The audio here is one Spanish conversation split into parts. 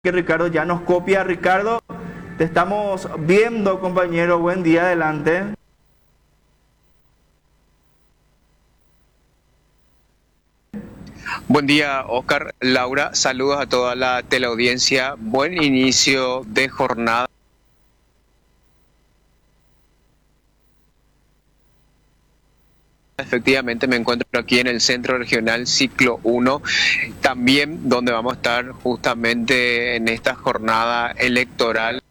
que Ricardo ya nos copia. Ricardo, te estamos viendo, compañero. Buen día, adelante. Buen día, Oscar, Laura, saludos a toda la teleaudiencia. Buen inicio de jornada. Efectivamente, me encuentro aquí en el Centro Regional Ciclo 1, también donde vamos a estar justamente en esta jornada electoral.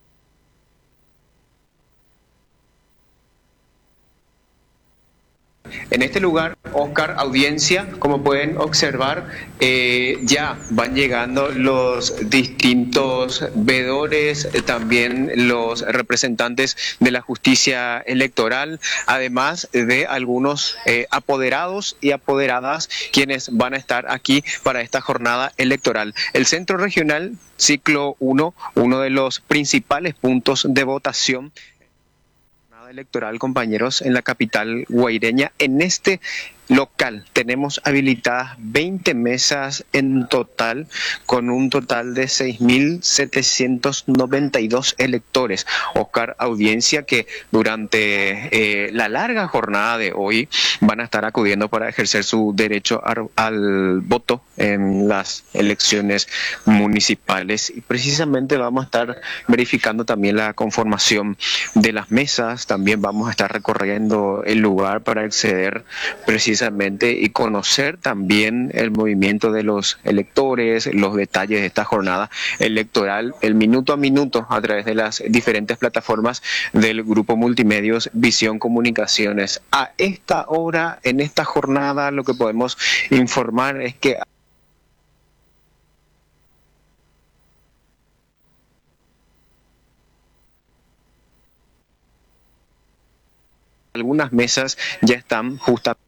En este lugar, Oscar, audiencia, como pueden observar, ya van llegando los distintos veedores, también los representantes de la justicia electoral, además de algunos apoderados y apoderadas quienes van a estar aquí para esta jornada electoral. El Centro Regional Ciclo 1, uno de los principales puntos de votación electoral, compañeros, en la capital guaireña. En este local tenemos habilitadas 20 mesas en total, con un total de 6.792 electores. Oscar, audiencia que durante la larga jornada de hoy van a estar acudiendo para ejercer su derecho al voto en las elecciones municipales, y precisamente vamos a estar verificando también la conformación de las mesas. También vamos a estar recorriendo el lugar para acceder precisamente y conocer también el movimiento de los electores, los detalles de esta jornada electoral, el minuto a minuto a través de las diferentes plataformas del grupo Multimedios Visión Comunicaciones. A esta hora, en esta jornada, lo que podemos informar es que algunas mesas ya están justamente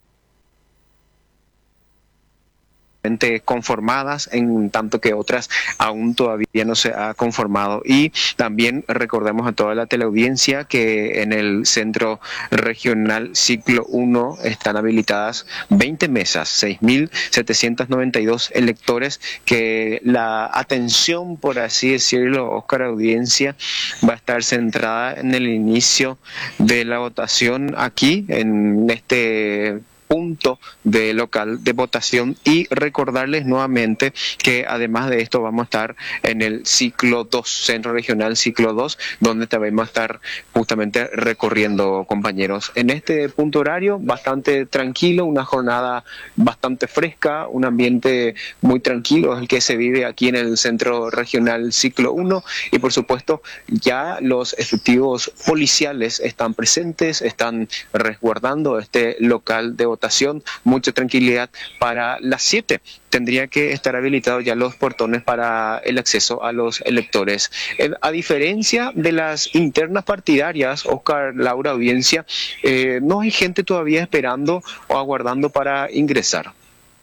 conformadas, en tanto que otras aún todavía no se ha conformado. Y también recordemos a toda la teleaudiencia que en el Centro Regional Ciclo 1 están habilitadas 20 mesas, 6.792 electores, que la atención, por así decirlo, Oscar, audiencia, va a estar centrada en el inicio de la votación aquí, en este punto de local de votación. Y recordarles nuevamente que además de esto vamos a estar en el ciclo 2, Centro Regional Ciclo 2, donde también vamos a estar justamente recorriendo, compañeros. En este punto horario bastante tranquilo, una jornada bastante fresca, un ambiente muy tranquilo es el que se vive aquí en el Centro Regional Ciclo 1, y por supuesto ya los efectivos policiales están presentes, están resguardando este local de votación. Mucha tranquilidad. Para las 7 tendría que estar habilitados ya los portones para el acceso a los electores. A diferencia de las internas partidarias, Oscar, Laura, audiencia, no hay gente todavía esperando o aguardando para ingresar.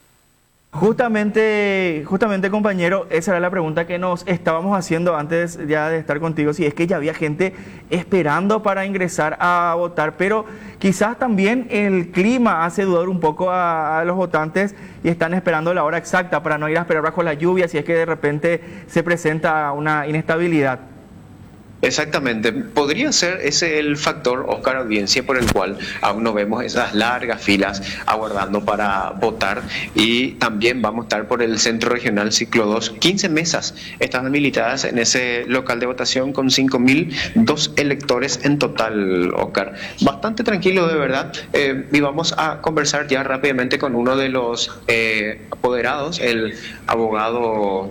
Justamente, compañero, esa era la pregunta que nos estábamos haciendo antes ya de estar contigo, si es que ya había gente esperando para ingresar a votar, pero quizás también el clima hace dudar un poco a los votantes y están esperando la hora exacta para no ir a esperar bajo la lluvia si es que de repente se presenta una inestabilidad. Exactamente, podría ser ese el factor, Oscar, audiencia, por el cual aún no vemos esas largas filas aguardando para votar. Y también vamos a estar por el Centro Regional Ciclo 2, 15 mesas están habilitadas en ese local de votación con 5.002 electores en total, Oscar. Bastante tranquilo, de verdad, y vamos a conversar ya rápidamente con uno de los apoderados, el abogado.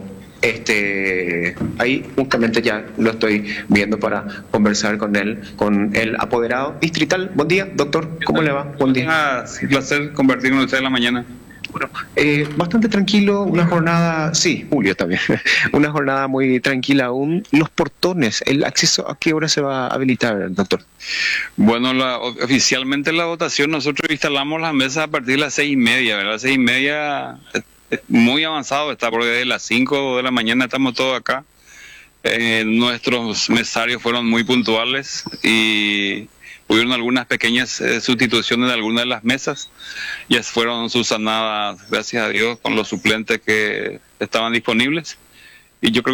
Ahí justamente ya lo estoy viendo para conversar con él, con el apoderado distrital. Buen día, doctor, ¿cómo le va? Buen día. Un placer compartir con usted en la mañana. Bueno, bastante tranquilo, una jornada, sí, Julio también, una jornada muy tranquila aún. Los portones, ¿el acceso a qué hora se va a habilitar, doctor? Bueno, oficialmente la votación nosotros instalamos las mesas a partir de las 6:30, ¿verdad? 6:30... muy avanzado está, porque desde las 5 de la mañana estamos todos acá. Nuestros mesarios fueron muy puntuales y hubieron algunas pequeñas sustituciones de algunas de las mesas. Ya fueron subsanadas, gracias a Dios, con los suplentes que estaban disponibles. Y yo creo